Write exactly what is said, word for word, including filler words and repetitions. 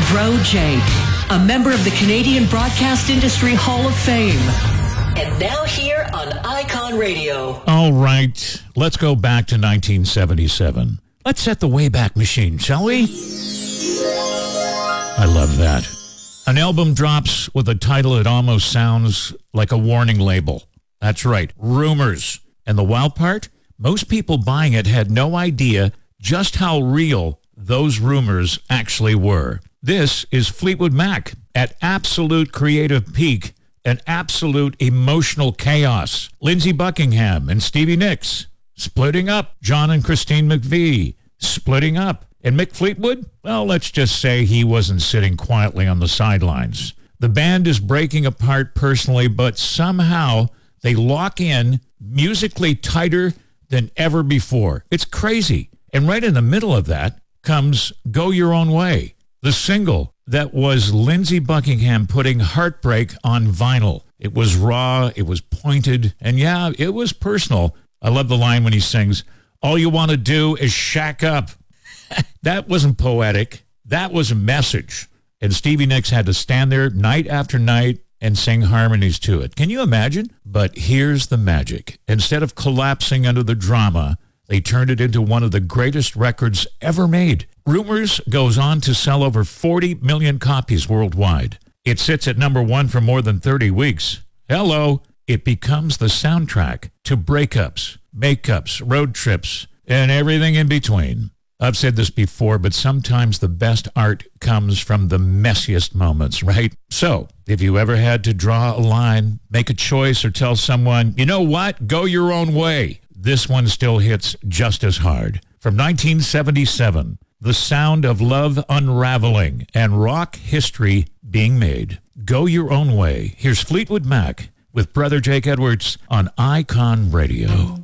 Bro Jake, a member of the Canadian Broadcast Industry Hall of Fame. And now here on Icon Radio. All right, let's go back to nineteen seventy-seven. Let's set the Wayback Machine, shall we? I love that. An album drops with a title that almost sounds like a warning label. That's right, Rumors. And the wild part? Most people buying it had no idea just how real those rumors actually were. This is Fleetwood Mac at absolute creative peak and absolute emotional chaos. Lindsey Buckingham and Stevie Nicks splitting up. John and Christine McVie splitting up. And Mick Fleetwood? Well, let's just say he wasn't sitting quietly on the sidelines. The band is breaking apart personally, but somehow they lock in musically tighter than ever before. It's crazy. And right in the middle of that comes Go Your Own Way, the single that was Lindsey Buckingham putting heartbreak on vinyl. It was raw, it was pointed, and yeah, it was personal. I love the line when he sings, "All you want to do is shack up." That wasn't poetic. That was a message. And Stevie Nicks had to stand there night after night and sing harmonies to it. Can you imagine? But here's the magic. Instead of collapsing under the drama, they turned it into one of the greatest records ever made. Rumors goes on to sell over forty million copies worldwide. It sits at number one for more than thirty weeks. Hello. It becomes the soundtrack to breakups, makeups, road trips, and everything in between. I've said this before, but sometimes the best art comes from the messiest moments, right? So, if you ever had to draw a line, make a choice, or tell someone, you know what, go your own way, this one still hits just as hard. From nineteen seventy-seven, the sound of love unraveling and rock history being made. Go Your Own Way. Here's Fleetwood Mac with Brother Jake Edwards on Icon Radio.